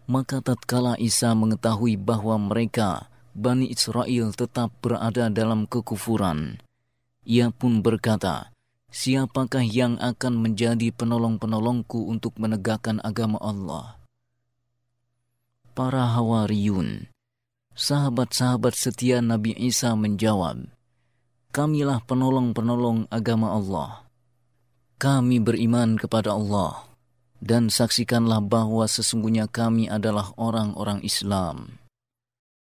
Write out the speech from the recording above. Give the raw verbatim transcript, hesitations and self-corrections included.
Maka tatkala Isa mengetahui bahwa mereka, Bani Israel, tetap berada dalam kekufuran, ia pun berkata, "Siapakah yang akan menjadi penolong-penolongku untuk menegakkan agama Allah?" Para Hawariyun, sahabat-sahabat setia Nabi Isa, menjawab, "Kamilah penolong-penolong agama Allah. Kami beriman kepada Allah, dan saksikanlah bahwa sesungguhnya kami adalah orang-orang Islam."